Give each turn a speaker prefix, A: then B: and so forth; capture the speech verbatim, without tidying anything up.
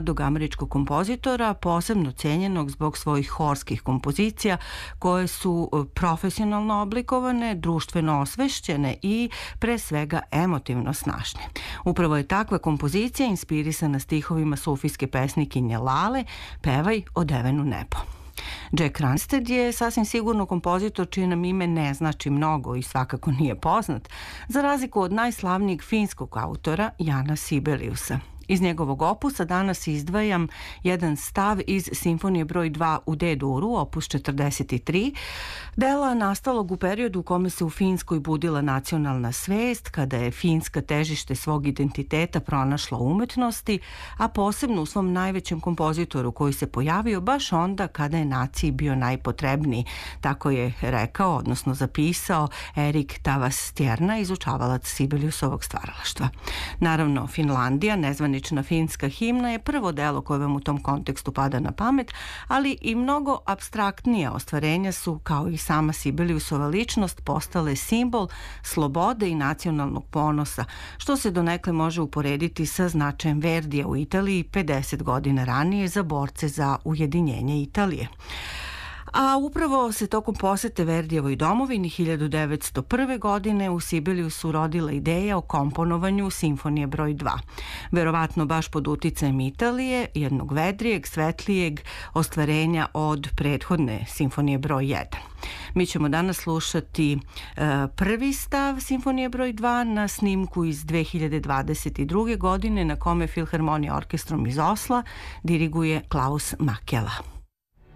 A: mladog američkog kompozitora, posebno cenjenog zbog svojih horskih kompozicija koje su profesionalno oblikovane, društveno osvešćene i pre svega emotivno snažne. Upravo je takva kompozicija inspirisana stihovima sufijske pesnikinje Lale "Pevaj odevenu nebo". Jack Rannstedt je sasvim sigurno kompozitor čije nam ime ne znači mnogo i svakako nije poznat, za razliku od najslavnijeg finskog autora Jana Sibeliusa. Iz njegovog opusa danas izdvajam jedan stav iz Simfonije broj dva u D-duru, opus četrdeset tri, dela nastalog u periodu u kome se u Finskoj budila nacionalna svest, kada je Finska težište svog identiteta pronašla u umetnosti, a posebno u svom najvećem kompozitoru koji se pojavio baš onda kada je naciji bio najpotrebniji, tako je rekao, odnosno zapisao Erik Tavastjerna, izučavalac Sibeliusovog stvaralaštva. Naravno, Finlandija, nezvani finska himna, je prvo delo koje vam u tom kontekstu pada na pamet, ali i mnogo apstraktnije ostvarenja su, kao i sama Sibeliusova ličnost, postale simbol slobode i nacionalnog ponosa, što se donekle može uporediti sa značajem Verdija u Italiji pedeset godina ranije za borce za ujedinjenje Italije. A upravo se tokom posete Verdijevoj domovini hiljadu devetsto prve. godine u Sibeliusu rodila ideja o komponovanju Simfonije broj dva. Verovatno baš pod uticajem Italije, jednog vedrijeg, svetlijeg ostvarenja od prethodne Simfonije broj jedan. Mi ćemo danas slušati e, prvi stav Simfonije broj dva na snimku iz dve hiljade dvadeset druge. godine na kome Filharmonija orkestrom iz Osla diriguje Klaus Makela.